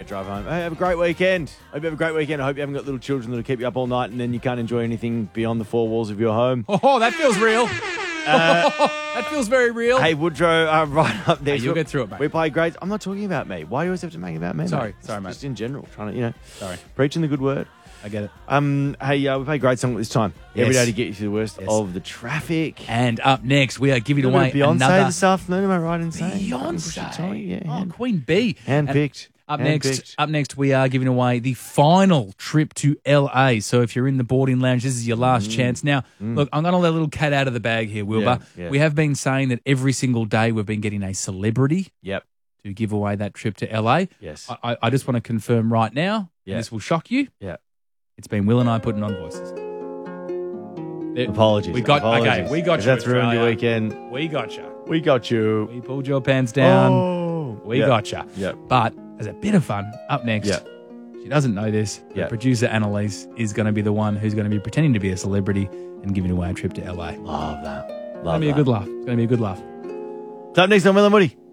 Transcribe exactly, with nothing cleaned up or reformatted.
drive home. Hey, have a great weekend. Hope you have a great weekend. I hope you haven't got little children that'll keep you up all night and then you can't enjoy anything beyond the four walls of your home. Oh, that feels real. Uh, that feels very real. Hey, Woodrow, uh, right up there. Hey, you'll get through it, mate. We play grades. I'm not talking about me. Why do you always have to make it about me? Sorry, mate? sorry, mate. Just in general, trying to, you know, Sorry. preaching the good word. I get it. Um, hey, uh, we play grade song this time. Yes. Every day to get you through the worst Yes. of the traffic. And up next, we are giving A little away bit of Beyonce another this afternoon. Am I right in saying? Beyonce. Yeah, oh, hand, Queen Bee. handpicked. Up Handpicked. next, up next, we are giving away the final trip to L A. So if you're in the boarding lounge, this is your last Mm. chance. Now, Mm. look, I'm going to let a little cat out of the bag here, Wilbur. Yeah, yeah. We have been saying that every single day we've been getting a celebrity Yep. to give away that trip to L A. Yes. I, I, I just want to confirm right now, Yeah. and this will shock you. Yeah. It's been Will and I putting on voices. It- Apologies. We got Apologies. okay. We got If you. that's ruined your Australia. weekend. We got you. We got you. We pulled your pants down. Oh. We Yep. got you. Yep. But as a bit of fun, up next, Yeah. she doesn't know this. The Yeah. producer Annalise is going to be the one who's going to be pretending to be a celebrity and giving away a trip to L A. Love that. It's Love going to be a that. good laugh. It's going to be a good laugh. It's up next on Will and Woody.